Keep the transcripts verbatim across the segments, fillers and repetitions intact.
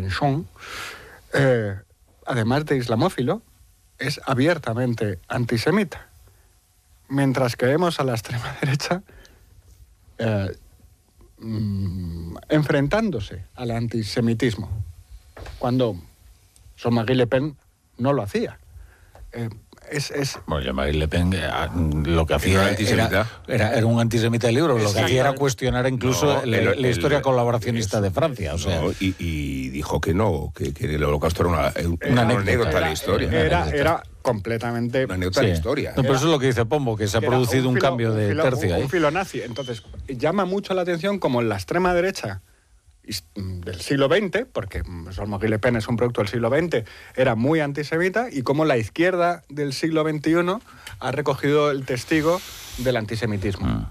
Mélenchon, eh, además de islamófilo, es abiertamente antisemita. Mientras que vemos a la extrema derecha eh, mm, enfrentándose al antisemitismo, cuando Jean-Marie Le Pen no lo hacía. Eh, Es, es... Bueno, Jean-Marie Le Pen eh, lo que hacía era, era, era un antisemita de libro, lo que hacía era cuestionar incluso no, el, la, el, la historia el, colaboracionista eso, de Francia. O sea. No, y, y dijo que no, que, que el holocausto era una, una, una anécdota de la historia. Era, era, era completamente... Una anécdota de sí. la historia. No, pero eso es lo que dice Pombo, que se ha producido un, filo, un cambio de un filo, tercio. Un, un filo nazi. Entonces, llama mucho la atención como en la extrema derecha del siglo veinte, porque Jean-Marie Le Pen es un producto del siglo veinte, era muy antisemita, y como la izquierda del siglo veintiuno ha recogido el testigo del antisemitismo. Mm.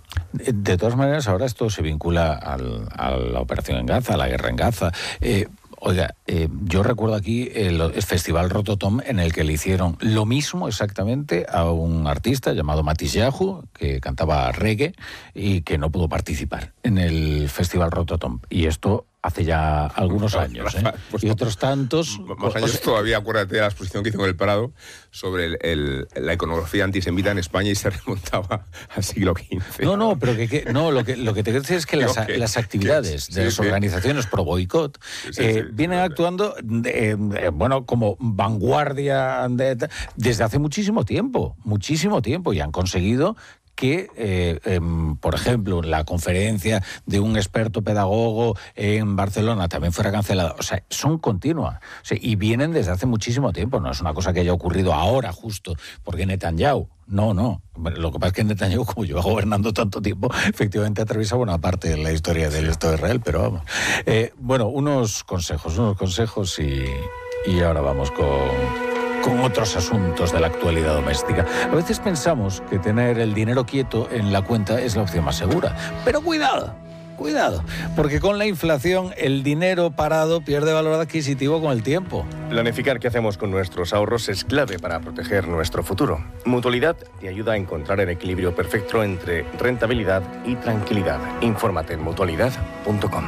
De todas maneras, ahora esto se vincula al, a la operación en Gaza, a la guerra en Gaza. Eh, Oiga, eh, yo recuerdo aquí el, el Festival Rototom en el que le hicieron lo mismo exactamente a un artista llamado Matisyahu, que cantaba reggae y que no pudo participar en el Festival Rototom. Y esto hace ya algunos años, ¿eh? Pues y otros tantos... Más años todavía, acuérdate de la exposición que hizo en el Prado sobre el, el, la iconografía antisemita en España, y se remontaba al siglo quince. No, no, pero que, que no, lo que lo que te quiero decir es que las, que, las actividades que, de las sí, organizaciones sí. pro boicot sí, sí, eh, sí, vienen sí, actuando, eh, eh, bueno, como vanguardia de, desde hace muchísimo tiempo, muchísimo tiempo, y han conseguido que, eh, eh, por ejemplo, la conferencia de un experto pedagogo en Barcelona también fuera cancelada. O sea, son continuas. O sea, y vienen desde hace muchísimo tiempo. No es una cosa que haya ocurrido ahora justo porque Netanyahu. No, no. Lo que pasa es que Netanyahu, como lleva gobernando tanto tiempo, efectivamente atraviesa buena parte de la historia del Estado de Israel, pero vamos. Eh, bueno, unos consejos, unos consejos y, y ahora vamos con... con otros asuntos de la actualidad doméstica. A veces pensamos que tener el dinero quieto en la cuenta es la opción más segura. Pero cuidado, cuidado, porque con la inflación el dinero parado pierde valor adquisitivo con el tiempo. Planificar qué hacemos con nuestros ahorros es clave para proteger nuestro futuro. Mutualidad te ayuda a encontrar el equilibrio perfecto entre rentabilidad y tranquilidad. Infórmate en mutualidad punto com.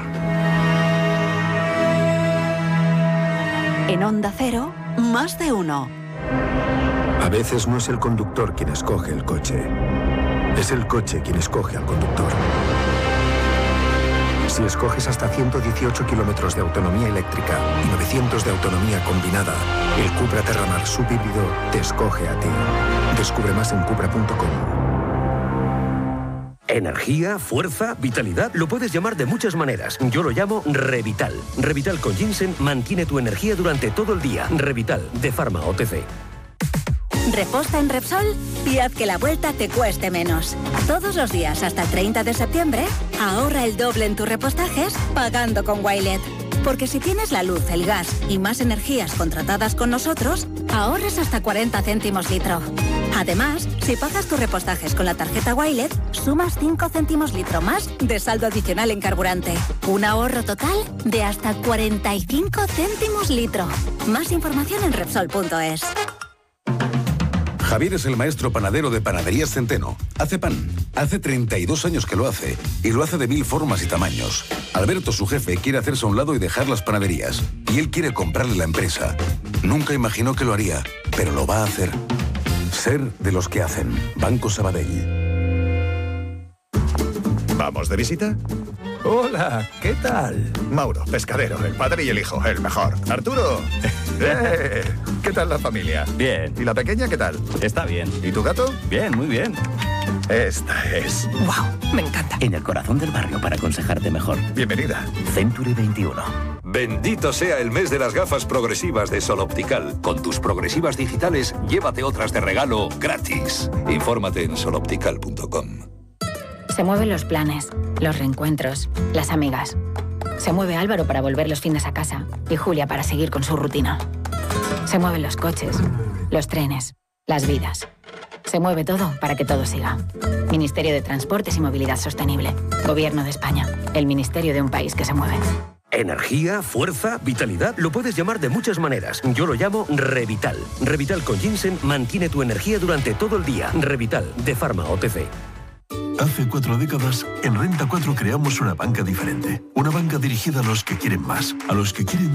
En Onda Cero, más de uno. A veces no es el conductor quien escoge el coche, es el coche quien escoge al conductor. Si escoges hasta ciento dieciocho kilómetros de autonomía eléctrica y novecientos de autonomía combinada, el Cupra Terramar subhíbrido te escoge a ti. Descubre más en cupra punto com. Energía, fuerza, vitalidad, lo puedes llamar de muchas maneras. Yo lo llamo Revital. Revital con ginseng mantiene tu energía durante todo el día. Revital, de Pharma O T C. Reposta en Repsol y haz que la vuelta te cueste menos. Todos los días hasta el treinta de septiembre, ahorra el doble en tus repostajes pagando con Wilet. Porque si tienes la luz, el gas y más energías contratadas con nosotros, ahorras hasta cuarenta céntimos litro. Además, si pagas tus repostajes con la tarjeta Wilet, sumas cinco céntimos litro más de saldo adicional en carburante. Un ahorro total de hasta cuarenta y cinco céntimos litro. Más información en Repsol punto es. Javier es el maestro panadero de Panaderías Centeno. Hace pan. Hace treinta y dos años que lo hace. Y lo hace de mil formas y tamaños. Alberto, su jefe, quiere hacerse a un lado y dejar las panaderías. Y él quiere comprarle la empresa. Nunca imaginó que lo haría, pero lo va a hacer. Ser de los que hacen. Banco Sabadell. ¿Vamos de visita? Hola, ¿qué tal? Mauro, pescadero, el padre y el hijo, el mejor. Arturo, ¡eh! ¿Qué tal la familia? Bien. ¿Y la pequeña qué tal? Está bien. ¿Y tu gato? Bien, muy bien. Esta es... ¡Wow! Me encanta. En el corazón del barrio para aconsejarte mejor. Bienvenida. Century veintiuno. Bendito sea el mes de las gafas progresivas de Sol Optical. Con tus progresivas digitales, llévate otras de regalo gratis. Infórmate en sol optical punto com. Se mueven los planes, los reencuentros, las amigas. Se mueve Álvaro para volver los fines a casa y Julia para seguir con su rutina. Se mueven los coches, los trenes, las vidas. Se mueve todo para que todo siga. Ministerio de Transportes y Movilidad Sostenible. Gobierno de España. El ministerio de un país que se mueve. Energía, fuerza, vitalidad, lo puedes llamar de muchas maneras. Yo lo llamo Revital. Revital con ginseng mantiene tu energía durante todo el día. Revital, de Pharma O T C. Hace cuatro décadas, en Renta cuatro creamos una banca diferente. Una banca dirigida a los que quieren más, a los que quieren